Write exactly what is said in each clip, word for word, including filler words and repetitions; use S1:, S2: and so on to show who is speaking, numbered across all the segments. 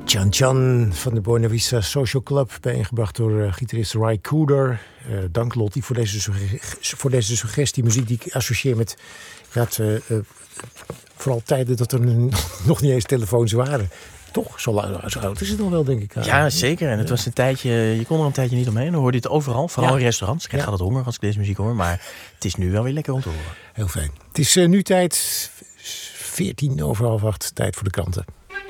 S1: Chan Chan van de Buena Vista Social Club, bijeengebracht door uh, gitarist Ry Cooder. Uh, dank Lottie voor deze, sugge- voor deze suggestie. Muziek die ik associeer met ja, het, uh, uh, vooral tijden dat er nog niet eens telefoons waren. Toch? Zo, zo oud is het al wel, denk ik.
S2: Ja, zeker. En het was een tijdje, je kon er een tijdje niet omheen. Dan hoorde je het overal, vooral ja. in restaurants. Ik krijg ja. altijd honger als ik deze muziek hoor. Maar het is nu wel weer lekker om te horen.
S1: Heel fijn. Het is uh, nu tijd, veertien over half acht, tijd voor de kranten.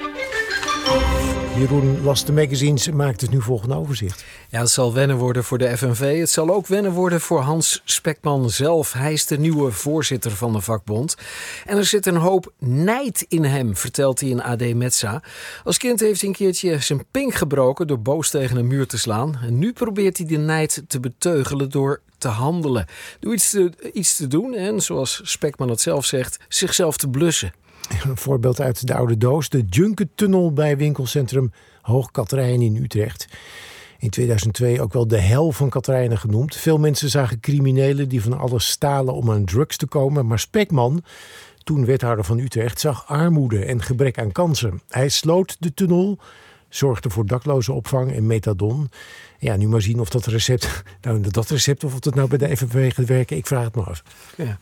S1: Jeroen las de magazines en maakt het nu volgende overzicht.
S3: Ja, het zal wennen worden voor de F N V. Het zal ook wennen worden voor Hans Spekman zelf. Hij is de nieuwe voorzitter van de vakbond. En er zit een hoop nijd in hem, vertelt hij in A D Metza. Als kind heeft hij een keertje zijn pink gebroken door boos tegen een muur te slaan. En nu probeert hij de nijd te beteugelen door te handelen. Door iets te, iets te doen en, zoals Spekman het zelf zegt, zichzelf te blussen.
S1: Een voorbeeld uit de oude doos. De Junket-tunnel bij winkelcentrum Hoog Catharijnen in Utrecht. In tweeduizend twee ook wel de hel van Catharijnen genoemd. Veel mensen zagen criminelen die van alles stalen om aan drugs te komen. Maar Spekman, toen wethouder van Utrecht, zag armoede en gebrek aan kansen. Hij sloot de tunnel, zorgde voor daklozenopvang en methadon. Ja, nu maar zien of dat recept, nou dat recept of of het nou bij de F N V gaat werken. Ik vraag het maar af.
S3: Ja.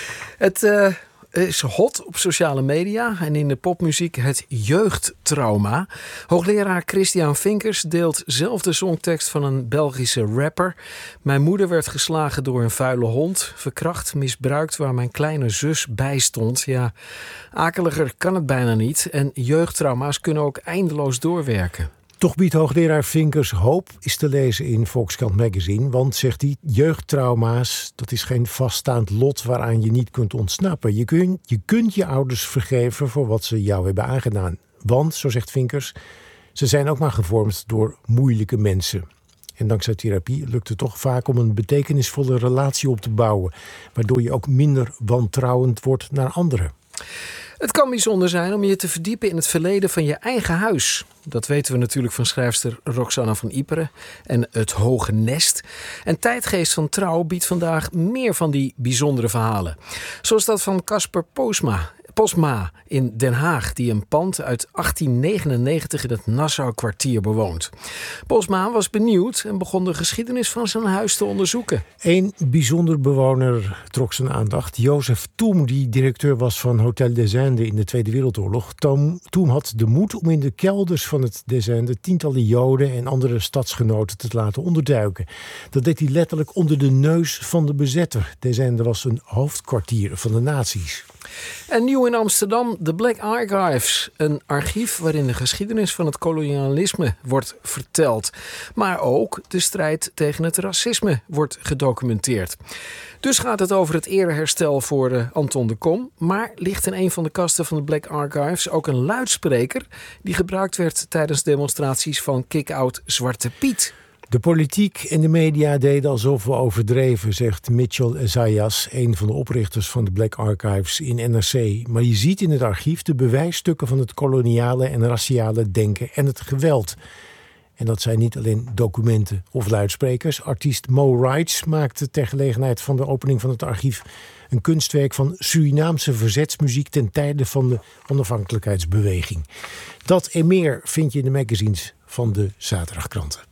S3: Het Uh... is hot op sociale media en in de popmuziek het jeugdtrauma. Hoogleraar Christian Vinkers deelt zelf de songtekst van een Belgische rapper. Mijn moeder werd geslagen door een vuile hond, verkracht, misbruikt waar mijn kleine zus bij stond. Ja, akeliger kan het bijna niet en jeugdtrauma's kunnen ook eindeloos doorwerken.
S1: Toch biedt hoogleraar Vinkers hoop, is te lezen in Volkskrant Magazine. Want, zegt hij, jeugdtrauma's, dat is geen vaststaand lot waaraan je niet kunt ontsnappen. Je, kun, je kunt je ouders vergeven voor wat ze jou hebben aangedaan. Want, zo zegt Vinkers, ze zijn ook maar gevormd door moeilijke mensen. En dankzij therapie lukt het toch vaak om een betekenisvolle relatie op te bouwen. Waardoor je ook minder wantrouwend wordt naar anderen.
S3: Het kan bijzonder zijn om je te verdiepen in het verleden van je eigen huis. Dat weten we natuurlijk van schrijfster Roxanna van Iperen en Het Hoge Nest. En Tijdgeest van Trouw biedt vandaag meer van die bijzondere verhalen. Zoals dat van Casper Posma. Posma in Den Haag, die een pand uit achttien negenennegentig in het Nassau-kwartier bewoont. Posma was benieuwd en begon de geschiedenis van zijn huis te onderzoeken.
S1: Eén bijzonder bewoner trok zijn aandacht. Jozef Toom, die directeur was van Hotel des Indes in de Tweede Wereldoorlog. Toom, Toom had de moed om in de kelders van het des Indes tientallen Joden en andere stadsgenoten te laten onderduiken. Dat deed hij letterlijk onder de neus van de bezetter. Des Indes was een hoofdkwartier van de nazi's.
S3: En nieuw in Amsterdam, de Black Archives. Een archief waarin de geschiedenis van het kolonialisme wordt verteld. Maar ook de strijd tegen het racisme wordt gedocumenteerd. Dus gaat het over het ereherstel voor uh, Anton de Kom. Maar ligt in een van de kasten van de Black Archives ook een luidspreker die gebruikt werd tijdens demonstraties van Kick-Out Zwarte Piet.
S1: De politiek en de media deden alsof we overdreven, zegt Mitchell Zayas, een van de oprichters van de Black Archives in N R C. Maar je ziet in het archief de bewijsstukken van het koloniale en raciale denken en het geweld. En dat zijn niet alleen documenten of luidsprekers. Artiest Mo Wrights maakte ter gelegenheid van de opening van het archief een kunstwerk van Surinaamse verzetsmuziek ten tijde van de onafhankelijkheidsbeweging. Dat en meer vind je in de magazines van de zaterdagkranten.